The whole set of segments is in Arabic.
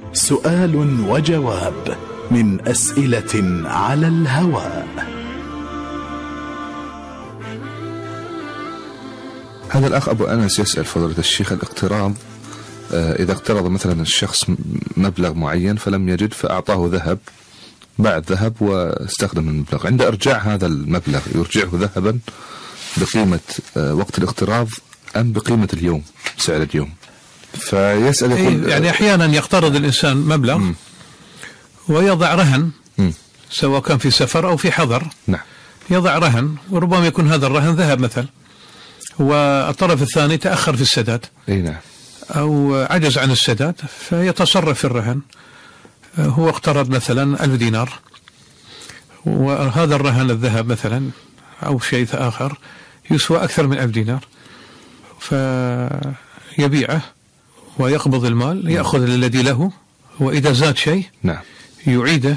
سؤال وجواب من أسئلة على الهواء. هذا الأخ أبو أنس يسأل فضيلة الشيخ: الاقتراض إذا اقترض مثلا الشخص مبلغ معين فلم يجد فأعطاه ذهب، باع ذهب واستخدم المبلغ، عند إرجاع هذا المبلغ يرجعه ذهبا بقيمة وقت الاقتراض أم بقيمة اليوم، سعر اليوم؟ فيسأل يقول يعني أحيانا يقترض الإنسان مبلغ ويضع رهن، سواء كان في سفر أو في حضر. نعم. يضع رهن، وربما يكون هذا الرهن ذهب مثلا، والطرف الثاني تأخر في السداد. نعم. أو عجز عن السداد فيتصرف في الرهن. هو اقترض مثلا 1000 دينار، وهذا الرهن الذهب مثلا أو شيء آخر يسوى أكثر من 1000 دينار، فيبيعه ويقبض المال، يأخذ الذي له، وإذا زاد شيء نعم يعيده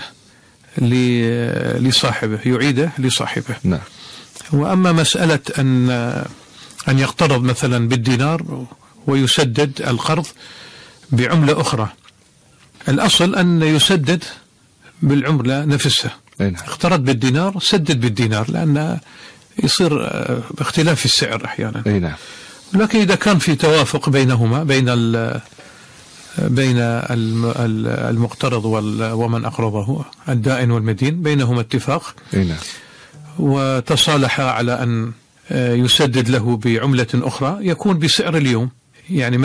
لصاحبه. نعم. وأما مسألة أن يقترض مثلا بالدينار ويسدد القرض بعملة أخرى، الأصل أن يسدد بالعملة نفسها. اقترض بالدينار سدد بالدينار، لأن يصير اختلاف في السعر أحيانا. نعم. لكن إذا كان في توافق بينهما، بين المقترض ومن أقرضه، الدائن والمدين، بينهما اتفاق، نعم، وتصالح على أن يسدد له بعملة أخرى، يكون بسعر اليوم. يعني